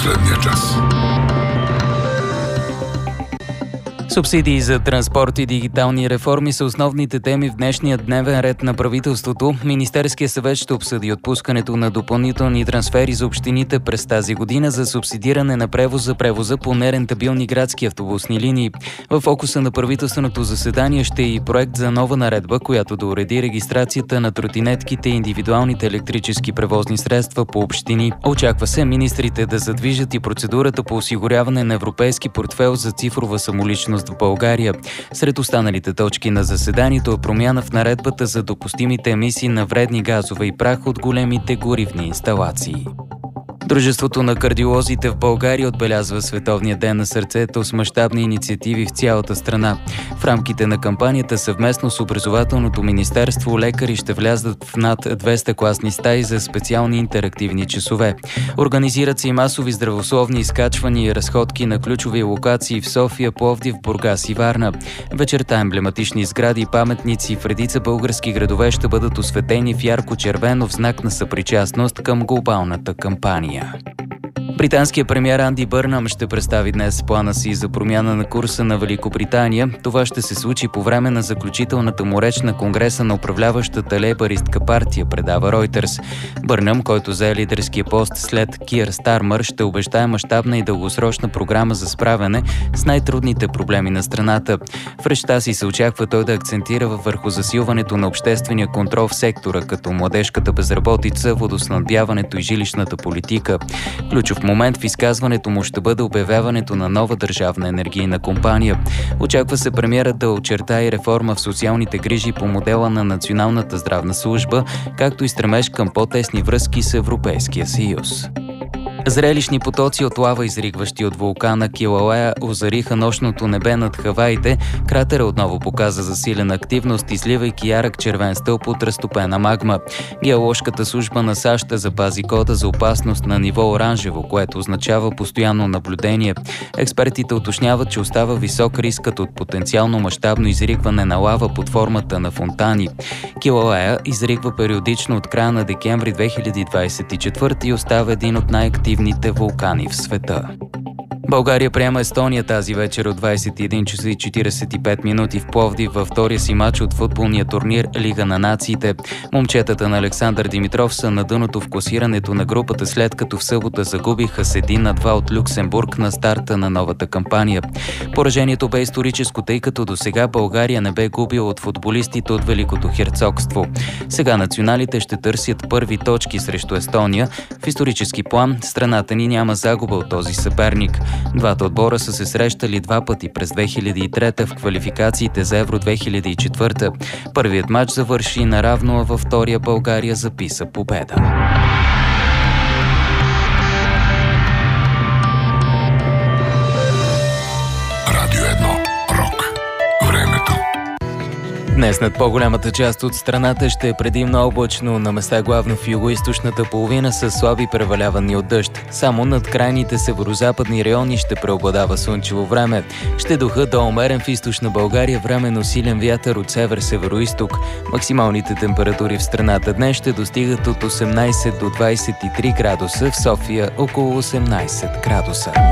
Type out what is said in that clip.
последния час. Субсидии за транспорт и дигитални реформи са основните теми в днешния дневен ред на правителството. Министерският съвет ще обсъди отпускането на допълнителни трансфери за общините през тази година за субсидиране на превоза по нерентабилни градски автобусни линии. В фокуса на правителственото заседание ще е и проект за нова наредба, която да уреди регистрацията на тротинетките и индивидуалните електрически превозни средства по общини. Очаква се министрите да задвижат и процедурата по осигуряване на европейски портфейл за цифрова самоличност в България. Сред останалите точки на заседанието е промяна в наредбата за допустимите емисии на вредни газове и прах от големите горивни инсталации. Дружеството на кардиолозите в България отбелязва Световния ден на сърцето с мащабни инициативи в цялата страна. В рамките на кампанията съвместно с Образователното министерство лекари ще влязат в над 200 класни стаи за специални интерактивни часове. Организират се и масови здравословни изкачвания и разходки на ключови локации в София, Пловдив, Бургас и Варна. Вечерта емблематични сгради и паметници в редица български градове ще бъдат осветени в ярко-червено в знак на съпричастност към глобалната кампания. Британският премиер Анди Бърнам ще представи днес плана си за промяна на курса на Великобритания. Това ще се случи по време на заключителната му реч на Конгреса на управляващата лейбъристка партия, предава Ройтерс. Бърнам, който зае лидерския пост след Киър Стармър, ще обещае мащабна и дългосрочна програма за справяне с най-трудните проблеми на страната. В речта си се очаква той да акцентира върху засилването на обществения контрол в сектора, като младежката безработица, водоснабдяването и жилищната политика. Ключов момент в изказването му ще бъде обявяването на нова държавна енергийна компания. Очаква се премиерът да очертае реформа в социалните грижи по модела на Националната здравна служба, както и стремеж към по-тесни връзки с Европейския съюз. Зрелищни потоци от лава, изригващи от вулкана Килауеа, озариха нощното небе над Хаваите. Кратера отново показа засилена активност, изливайки ярък червен стълб от разтопена магма. Геоложката служба на САЩ запази кода за опасност на ниво оранжево, което означава постоянно наблюдение. Експертите уточняват, че остава висок рискът от потенциално мащабно изригване на лава под формата на фонтани. Килауеа изригва периодично от края на декември 2024 и остава един от най-активните вулкани в света. България приема Естония тази вечер от 21 часа и 45 минути в Пловдив във втория си матч от футболния турнир Лига на нациите. Момчетата на Александър Димитров са на дъното в класирането на групата, след като в събота загубиха с 1-2 от Люксембург на старта на новата кампания. Поражението бе историческо, тъй като досега България не бе губила от футболистите от Великото херцогство. Сега националите ще търсят първи точки срещу Естония. В исторически план страната ни няма загуба от този съперник. Двата отбора са се срещали два пъти през 2003 в квалификациите за Евро 2004. Първият матч завърши наравно, а във втория България записа победа. Радио 1. Рок. Времето. Днес над по-голямата част от страната ще е предимно облачно, на места главно в югоизточната половина с слаби превалявания от дъжд. Само над крайните северозападни райони ще преобладава слънчево време. Ще духа до умерен в източна България, временно силен вятър от север-североизток. Максималните температури в страната днес ще достигат от 18 до 23 градуса, в София около 18 градуса.